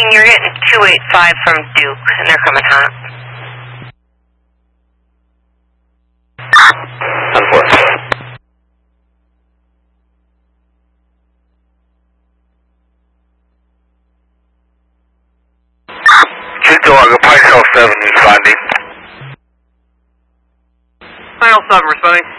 you're getting 285 from Duke, and they're coming hot. Unfortunate. Chickamauga, Pine Hill 7 responding. Pine Hill 7 responding.